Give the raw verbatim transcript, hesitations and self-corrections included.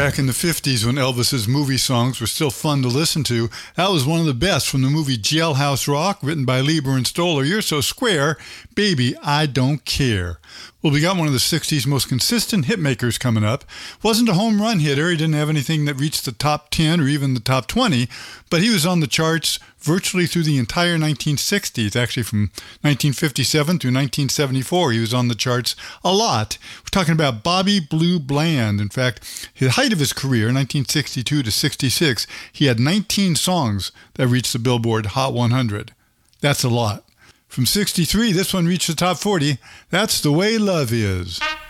Back in the fifties, when Elvis's movie songs were still fun to listen to, that was one of the best from the movie Jailhouse Rock, written by Lieber and Stoller. You're so square, baby, I don't care. Well, we got one of the sixties most consistent hitmakers coming up. Wasn't a home run hitter. He didn't have anything that reached the top ten or even the top twenty, but he was on the charts virtually through the entire nineteen sixties. Actually, from nineteen fifty-seven through nineteen seventy-four, he was on the charts a lot. We're talking about Bobby Blue Bland. In fact, the height of his career, nineteen sixty-two to sixty-six, he had nineteen songs that reached the Billboard Hot one hundred. That's a lot. From sixty-three, this one reached the top forty. That's The Way Love Is.